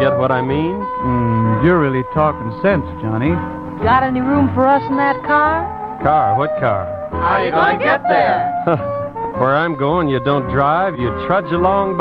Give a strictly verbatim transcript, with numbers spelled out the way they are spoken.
get what I mean? Mm, you're really talking sense, Johnny. Got any room for us in that car? Car? What car? How are you going to get there? Where I'm going, you don't drive, you trudge along